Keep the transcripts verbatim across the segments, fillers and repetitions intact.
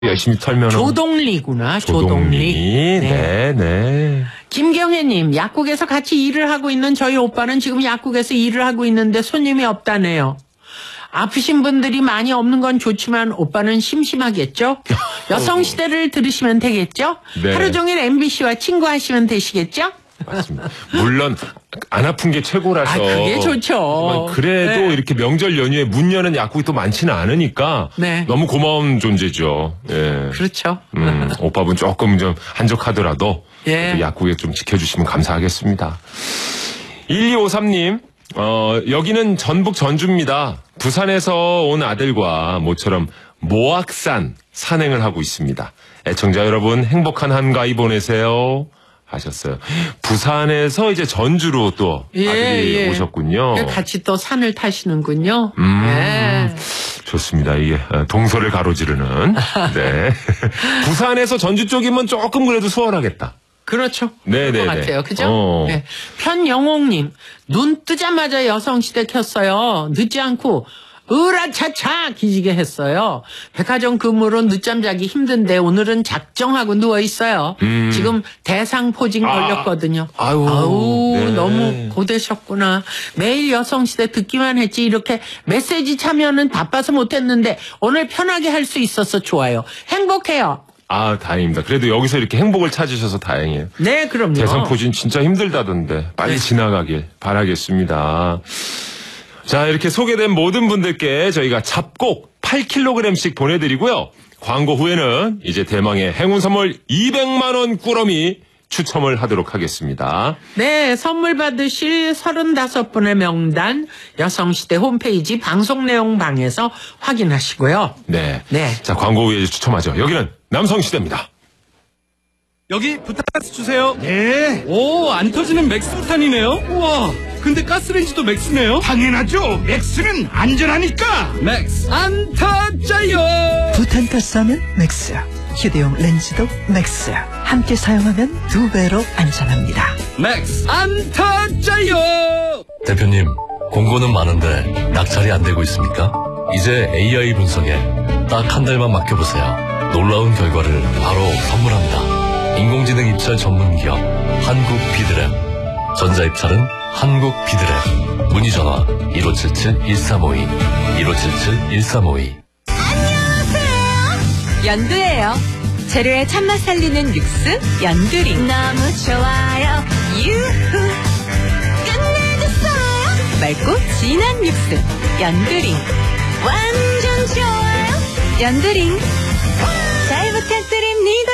열심히 털면 조동리구나. 조동리. 조동리. 네, 네. 김경혜님, 약국에서 같이 일을 하고 있는 저희 오빠는 지금 약국에서 일을 하고 있는데 손님이 없다네요. 아프신 분들이 많이 없는 건 좋지만 오빠는 심심하겠죠? 여성시대를 들으시면 되겠죠? 네. 하루 종일 엠비씨와 친구하시면 되시겠죠? 맞습니다. 물론 안 아픈 게 최고라서. 아, 그게 좋죠. 그래도 네. 이렇게 명절 연휴에 문 여는 약국이 또 많지는 않으니까 네. 너무 고마운 존재죠. 예. 그렇죠. 음, 오빠분 조금 좀 한적하더라도 예. 약국에 좀 지켜주시면 감사하겠습니다. 일이오삼님, 어, 여기는 전북 전주입니다. 부산에서 온 아들과 모처럼 모악산 산행을 하고 있습니다. 애청자 여러분 행복한 한가위 보내세요. 하셨어요. 부산에서 이제 전주로 또 예, 아들이 예. 오셨군요. 같이 또 산을 타시는군요. 음, 예. 좋습니다. 이게 동서를 가로지르는. 네. 부산에서 전주 쪽이면 조금 그래도 수월하겠다. 그렇죠. 네네. 그럴 것 같아요. 그죠? 어. 네. 편영옥님, 눈 뜨자마자 여성시대 켰어요. 늦지 않고 으라차차 기지개 했어요. 백화점 근무로 늦잠 자기 힘든데 오늘은 작정하고 누워있어요. 음. 지금 대상포진 아. 걸렸거든요. 아유, 아우, 네. 너무 고되셨구나. 매일 여성시대 듣기만 했지 이렇게 메시지 참여는 바빠서 못했는데 오늘 편하게 할 수 있어서 좋아요. 행복해요. 아, 다행입니다. 그래도 여기서 이렇게 행복을 찾으셔서 다행이에요. 네, 그럼요. 대상포진 진짜 힘들다던데 빨리 네. 지나가길 바라겠습니다. 자, 이렇게 소개된 모든 분들께 저희가 잡곡 팔 킬로그램씩 보내드리고요. 광고 후에는 이제 대망의 행운 선물 이백만 원 꾸러미 추첨을 하도록 하겠습니다. 네, 선물 받으실 서른다섯 분의 명단 여성시대 홈페이지 방송 내용 방에서 확인하시고요. 네. 네. 자, 광고 후에 추첨하죠. 여기는 남성시대입니다. 여기 부탁가스 주세요. 네. 오, 안 터지는 맥스부탄이네요. 우와, 근데 가스레인지도 맥스네요. 당연하죠. 맥스는 안전하니까. 맥스 안 터져요. 부탄가스하면 맥스야. 휴대용 렌즈도 맥스야. 함께 사용하면 두 배로 안전합니다. 맥스 안 터져요. 대표님, 공고는 많은데 낙찰이 안 되고 있습니까? 이제 에이아이 분석에 딱 한 달만 맡겨보세요. 놀라운 결과를 바로 선물합니다. 인공지능 입찰 전문 기업 한국 비드램. 전자 입찰은 한국 비드램. 문의 전화 일오칠칠 일삼오이 일오칠칠 일삼오이. 연두예요. 재료의 참맛 살리는 육수 연두링. 너무 좋아요. 유후. 끝내줬어요. 맑고 진한 육수 연두링. 완전 좋아요. 연두링. 잘 부탁드립니다.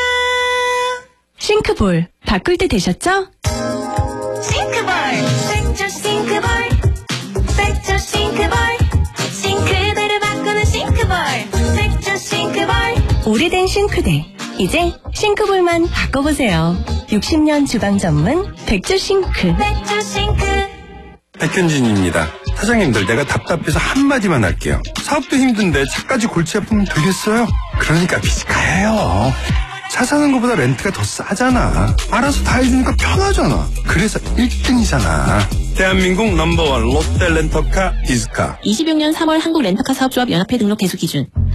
싱크볼 바꿀 때 되셨죠? 싱크볼 백조 싱크볼 백조 싱크볼 싱크대를 바꾸는 싱크볼 백조 싱크볼. 오래된 싱크대 이제 싱크볼만 바꿔보세요. 육십 년 주방 전문 백조 싱크. 백조 싱크. 백현진입니다. 사장님들, 내가 답답해서 한마디만 할게요. 사업도 힘든데 차까지 골치 아프면 되겠어요? 그러니까 비즈카예요. 차 사는 것보다 렌트가 더 싸잖아. 알아서 다 해주니까 편하잖아. 그래서 일 등이잖아. 대한민국 넘버원 롯데 렌터카 비즈카. 이십육 년 삼월 한국 렌터카 사업조합 연합회 등록 개수 기준.